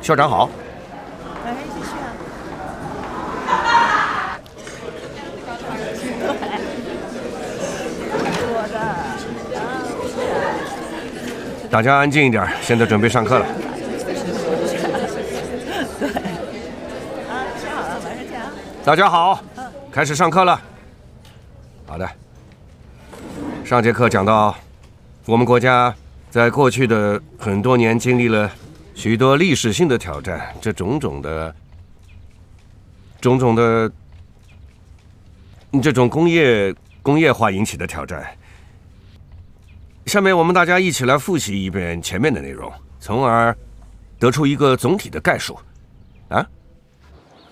校长好。 哎，继续啊。我的大家安静一点，现在准备上课了。 对。啊，吃好了，晚上见啊。 大家好，开始上课了。好的。上节课讲到，我们国家在过去的很多年经历了许多历史性的挑战，这种种的这种工业化引起的挑战。下面我们大家一起来复习一遍前面的内容，从而得出一个总体的概述。啊？